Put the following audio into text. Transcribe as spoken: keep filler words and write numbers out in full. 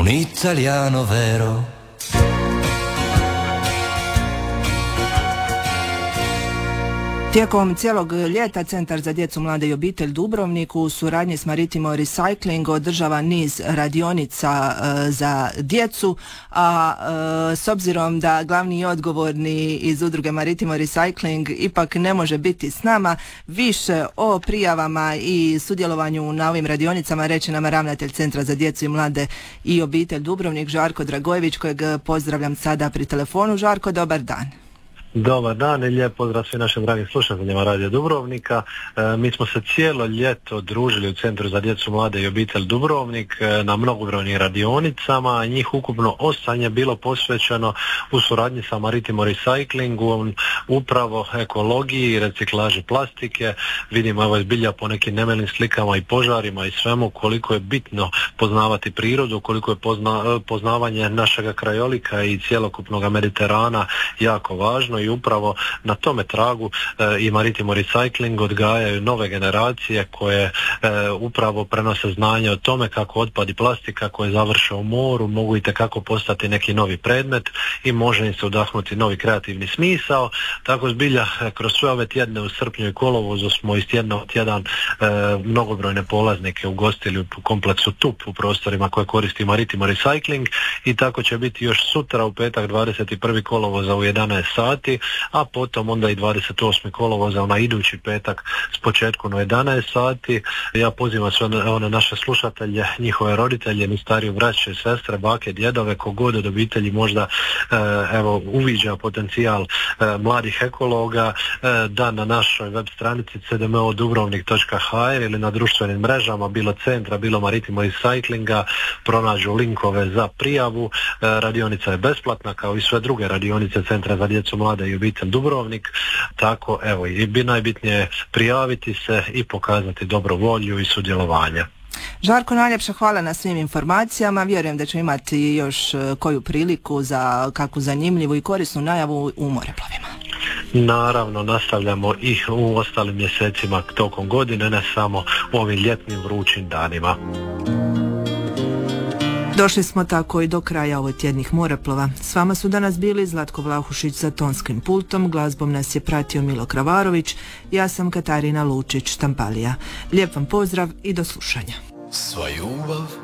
un italiano vero. Tijekom cijelog ljeta Centar za djecu, mlade i obitelj Dubrovnik u suradnji s Maritimo Recycling održava niz radionica e, za djecu, a e, s obzirom da glavni i odgovorni iz udruge Maritimo Recycling ipak ne može biti s nama, više o prijavama i sudjelovanju na ovim radionicama reći nam ravnatelj Centra za djecu i mlade i obitelj Dubrovnik Žarko Dragojević, kojeg pozdravljam sada pri telefonu. Žarko, dobar dan. Dobar dan i lijep pozdrav svim našim dragim slušateljima Radio Dubrovnika. E, mi smo se cijelo ljeto družili u Centru za djecu, mlade i obitelj Dubrovnik e, na mnogobrojnim radionicama. Njih ukupno osam je bilo posvećeno u suradnji sa Maritimo Recyclingom upravo ekologiji i reciklaži plastike. Vidimo evo zbilja po nekim nemilim slikama i požarima i svemu koliko je bitno poznavati prirodu, koliko je pozna, poznavanje našega krajolika i cjelokupnog Mediterana jako važno. I upravo na tome tragu e, i Maritimo Recycling odgajaju nove generacije koje e, upravo prenose znanje o tome kako otpad i plastika koje završe u moru mogu itekako postati neki novi predmet i može im se udahnuti novi kreativni smisao. Tako zbilja e, kroz sve ove tjedne u srpnju i kolovozu smo iz tjedna u tjedan e, mnogobrojne polaznike ugostili u kompleksu T U P u prostorima koje koristi Maritimo Recycling i tako će biti još sutra u petak dvadeset prvi kolovoza u jedanaest sati, a potom onda i dvadeset osmi kolovoza na idući petak s početkom u jedanaest sati. Ja pozivam sve one naše slušatelje, njihove roditelje, ni stariju braće, sestre, bake, djedove, kogod od obitelji možda e, evo uviđa potencijal e, mladih ekologa, e, da na našoj web stranici c d m o dubrovnik točka h r ili na društvenim mrežama, bilo centra, bilo Maritimo Recyclinga, pronađu linkove za prijavu. E, radionica je besplatna kao i sve druge radionice Centra za djecu, mlade i obitelj Dubrovnik, tako evo i bi najbitnije prijaviti se i pokazati dobru volju i sudjelovanje. Žarko, najljepša hvala na svim informacijama. Vjerujem da ćemo imati još koju priliku za kakvu zanimljivu i korisnu najavu u moreplovima. Naravno, nastavljamo i u ostalim mjesecima tokom godine, ne samo u ovim ljetnim vrućim danima. Došli smo tako i do kraja ovoj tjednih moreplova. S vama su danas bili Zlatko Vlahušić za tonskim pultom, glazbom nas je pratio Milo Kravarović, ja sam Katarina Lučić Štampalija. Lijep vam pozdrav i do slušanja. Sva ljubav